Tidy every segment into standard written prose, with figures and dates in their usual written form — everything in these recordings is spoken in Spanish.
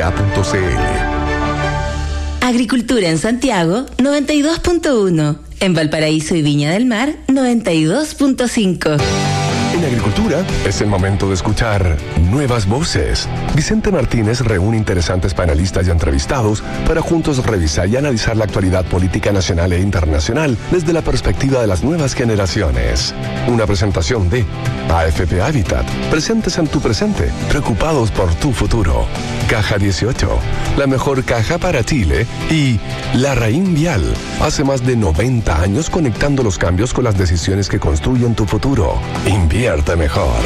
Agricultura en Santiago, 92.1. En Valparaíso y Viña del Mar, 92.5. En Agricultura es el momento de escuchar nuevas voces. Vicente Martínez reúne interesantes panelistas y entrevistados para juntos revisar y analizar la actualidad política nacional e internacional desde la perspectiva de las nuevas generaciones. Una presentación de AFP Habitat, presentes en tu presente, preocupados por tu futuro. Caja 18, la mejor caja para Chile. Y Larraín Vial, hace más de 90 años conectando los cambios con las decisiones que construyen tu futuro. Invierte mejor.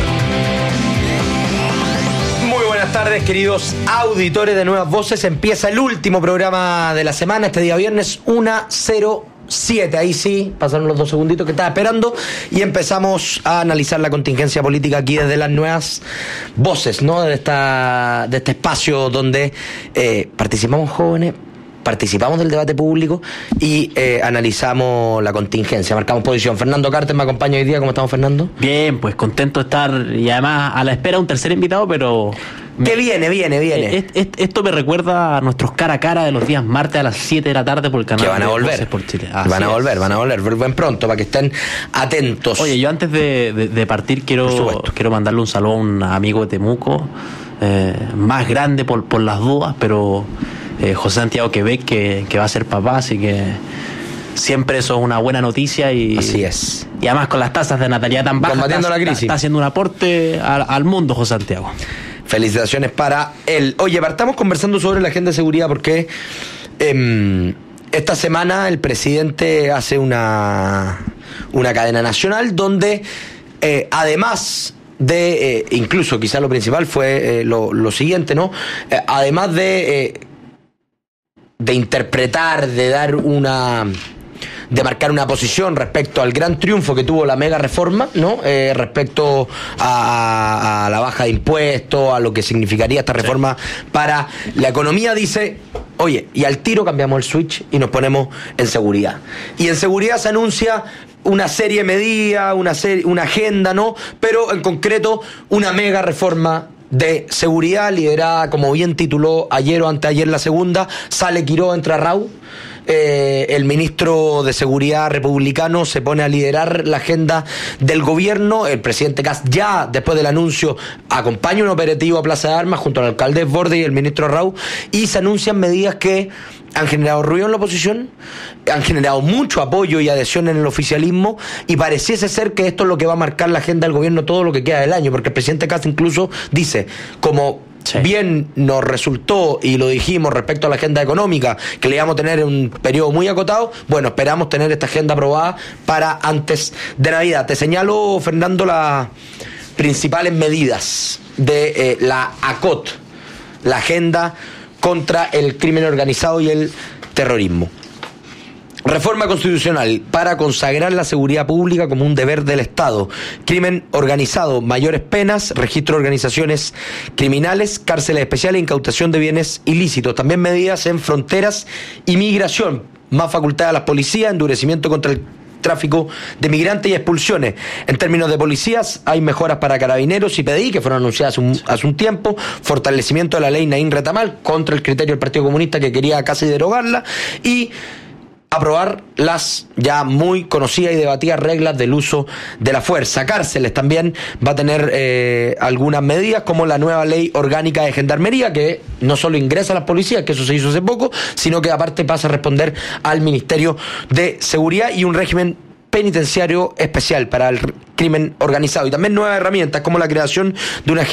Muy buenas tardes, queridos auditores de Nuevas Voces. Empieza el último programa de la semana, este día viernes 1:07. Ahí sí, pasaron los 2 segunditos que estaba esperando y empezamos a analizar la contingencia política aquí desde las Nuevas Voces, ¿no? De este espacio donde participamos jóvenes, participamos del debate público y analizamos la contingencia, marcamos posición. Fernando Carter me acompaña hoy día. ¿Cómo estamos, Fernando? Bien, pues contento de estar y además a la espera de un tercer invitado, pero... Que viene. Esto me recuerda a nuestros cara a cara de los días martes a las 7 de la tarde por el canal. Que van a volver. Voces por Chile. Van a volver. Vuelven pronto para que estén atentos. Oye, yo antes de partir quiero mandarle un saludo a un amigo de Temuco, más grande por las dudas, pero José Santiago Quebec, que va a ser papá, así que siempre eso es una buena noticia. Así es. Y además con las tasas de natalidad tan bajas, combatiendo la crisis, está haciendo un aporte al mundo José Santiago. Felicitaciones para él. Oye, partamos conversando sobre la agenda de seguridad porque esta semana el presidente hace una cadena nacional donde además de, incluso quizás lo principal fue lo siguiente, ¿no? Además de interpretar, de marcar una posición respecto al gran triunfo que tuvo la mega reforma, ¿no? Respecto a la baja de impuestos, a lo que significaría esta reforma para la economía, dice, oye, y al tiro cambiamos el switch y nos ponemos en seguridad. Y en seguridad se anuncia una serie de medidas, una agenda, ¿no? Pero en concreto una mega reforma de seguridad liderada, como bien tituló ayer o anteayer la segunda, sale Quiró, entra Rau. El ministro de Seguridad republicano se pone a liderar la agenda del gobierno. El presidente Kast ya, después del anuncio, acompaña un operativo a Plaza de Armas junto al alcalde Borde y el ministro Rau, y se anuncian medidas que han generado ruido en la oposición, han generado mucho apoyo y adhesión en el oficialismo, y pareciese ser que esto es lo que va a marcar la agenda del gobierno todo lo que queda del año, porque el presidente Kast incluso dice, como bien nos resultó, y lo dijimos respecto a la agenda económica, que le íbamos a tener un periodo muy acotado, bueno, esperamos tener esta agenda aprobada para antes de Navidad. Te señalo, Fernando, las principales medidas de la ACOT, la agenda contra el crimen organizado y el terrorismo. Reforma constitucional para consagrar la seguridad pública como un deber del Estado. Crimen organizado, mayores penas, registro de organizaciones criminales, cárceles especiales, incautación de bienes ilícitos. También medidas en fronteras y migración. Más facultades a las policías, endurecimiento contra el tráfico de migrantes y expulsiones. En términos de policías, hay mejoras para carabineros y PDI, que fueron anunciadas hace un tiempo, fortalecimiento de la ley Naín Retamal, contra el criterio del Partido Comunista, que quería casi derogarla, y aprobar las ya muy conocidas y debatidas reglas del uso de la fuerza. Cárceles también va a tener algunas medidas, como la nueva ley orgánica de gendarmería, que no solo ingresa a las policías, que eso se hizo hace poco, sino que aparte pasa a responder al Ministerio de Seguridad, y un régimen penitenciario especial para el crimen organizado. Y también nuevas herramientas, como la creación de una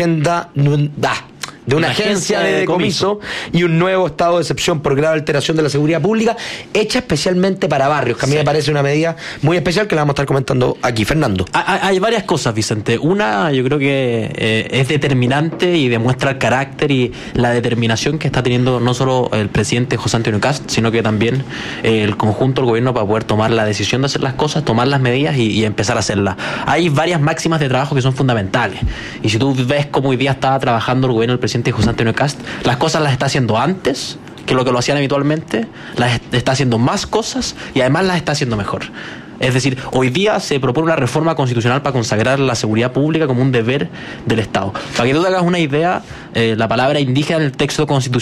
una agencia de decomiso y un nuevo estado de excepción por grave alteración de la seguridad pública, hecha especialmente para barrios, que a mí me parece una medida muy especial que la vamos a estar comentando aquí. Fernando. Hay varias cosas, Vicente. Una, yo creo que es determinante y demuestra el carácter y la determinación que está teniendo no solo el presidente José Antonio Kast, sino que también el conjunto del gobierno para poder tomar la decisión de hacer las cosas, tomar las medidas y empezar a hacerlas. Hay varias máximas de trabajo que son fundamentales. Y si tú ves cómo hoy día está trabajando el gobierno del presidente José Antonio Kast, las cosas las está haciendo antes que lo hacían habitualmente, las está haciendo más cosas y además las está haciendo mejor. Es decir, hoy día se propone una reforma constitucional para consagrar la seguridad pública como un deber del Estado. Para que tú te hagas una idea, la palabra indígena en el texto constitucional